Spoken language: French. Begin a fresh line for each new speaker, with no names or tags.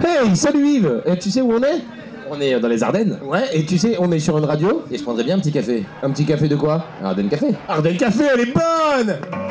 Hey, salut Yves. Et tu sais où on est?
On est dans les Ardennes.
Ouais, et tu sais, on est sur une radio.
Et je prendrais bien un petit café.
Un petit café de quoi?
Un Ardennes Café.
Ardenne Café, elle est bonne!